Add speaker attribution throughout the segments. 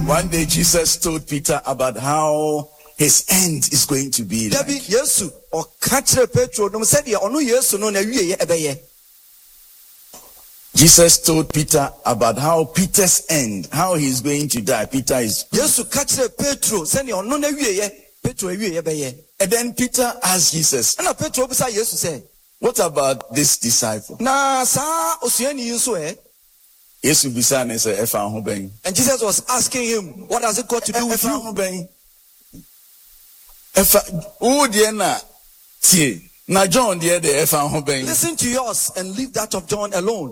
Speaker 1: One day Jesus told Peter about how his end is going to be like. Jesus told Peter about how Peter's end, how he's going to die. Peter is. And then Peter asked Jesus, what about this disciple? And
Speaker 2: Jesus was asking him, what has it got to do with you? Listen to yours and leave that of John alone.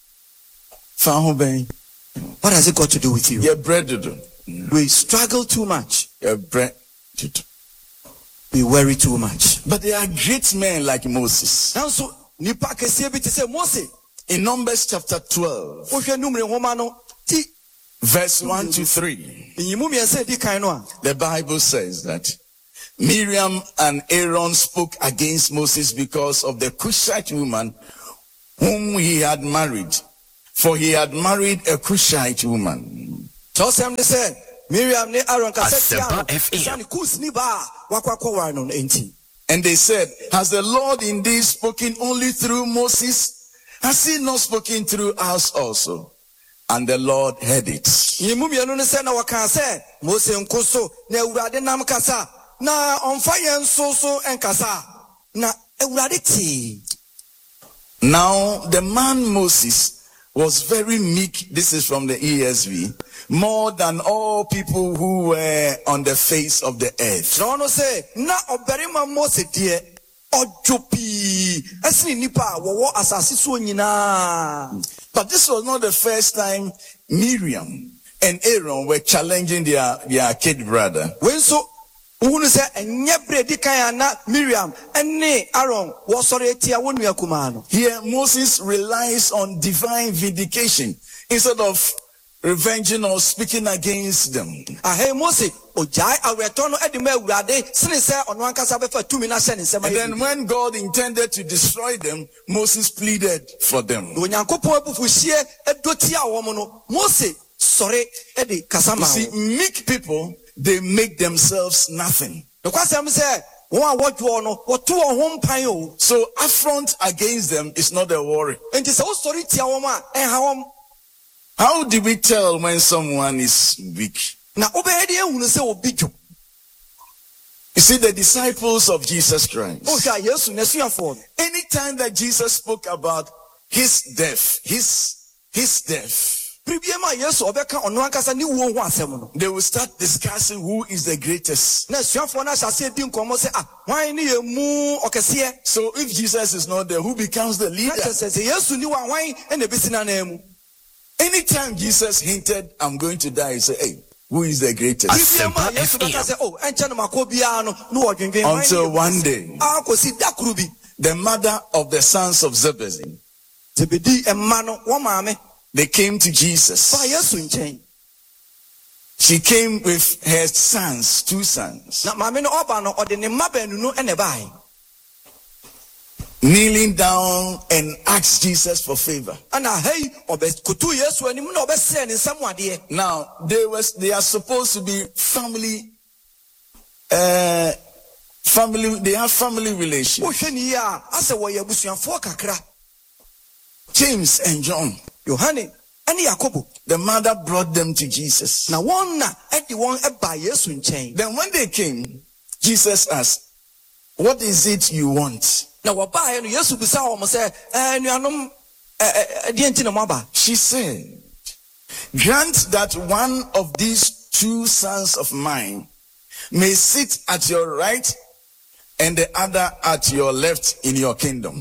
Speaker 2: What has it got to do with you? We struggle too much. We worry too much.
Speaker 1: But there are great men like Moses. In Numbers chapter 12, verse 1 to 3, the Bible says that Miriam and Aaron spoke against Moses because of the Cushite woman whom he had married. For he had married a Cushite woman.
Speaker 2: Miriam ne Aaron
Speaker 1: and they said, has the Lord indeed spoken only through Moses? Has he not spoken through us also? And the Lord heard it. Now the man Moses was very meek. This is from the ESV. More than all people who were on the face of the earth. But this was not the first time Miriam and Aaron were challenging their kid brother. Here Moses relies on divine vindication instead of revenging or speaking against them. And then when God intended to destroy them, Moses pleaded for them. You see, meek people, they make themselves nothing. So affront against them is not a worry. How do we tell when someone is weak? You see, the disciples of Jesus Christ, anytime that Jesus spoke about his death, they will start discussing who is the greatest. So if Jesus is not there, who becomes the leader? Anytime Jesus hinted, I'm going to die, he said, hey, who is the greatest? Until one day, the mother of the sons of Zebedee, they came to Jesus. She came with her sons, 2 sons. Kneeling down and asked Jesus for favor. Now, they are supposed to be family, they have family relations. James and John. The mother brought them to Jesus. Then when they came, Jesus asked, what is it you want? She said, grant that one of these 2 sons of mine may sit at your right and the other at your left in your kingdom.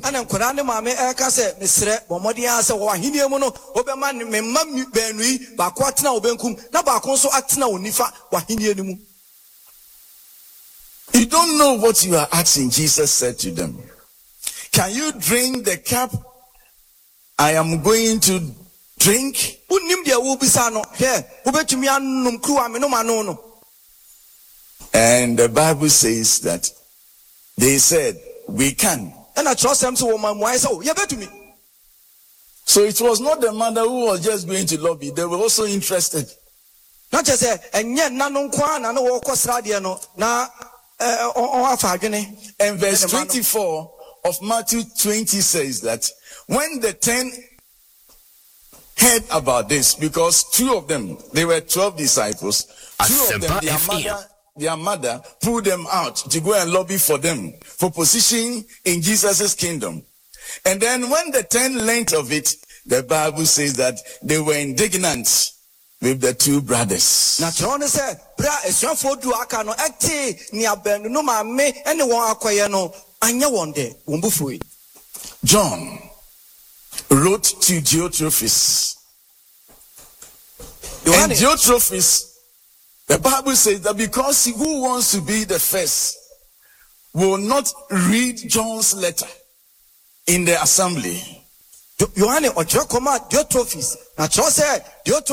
Speaker 1: You don't know what you are asking, Jesus said to them. Can you drink the cup I am going to drink? And the Bible says that they said, we can. So it was not the mother who was just going to lobby. They were also interested.
Speaker 2: Not just say, and yet none kwan and walk was radio na
Speaker 1: and verse 24 of Matthew 20 says that when the 10 heard about this, because 2 of them, they were 12 disciples, 2 of them, their mother pulled them out to go and lobby for them for position in Jesus' kingdom. And then when the 10 learned of it, the Bible says that they were indignant with the 2 brothers.
Speaker 2: Now, John said, "Bra, it's your fault. Do I cannot act near Ben? No, my me, anyone acquire no. I know one day, Wumbufui."
Speaker 1: John wrote to Diotrephes. And Diotrephes, the Bible says that because he who wants to be the first will not read John's letter in the assembly.
Speaker 2: Yohane Diotrephes. Now, John said,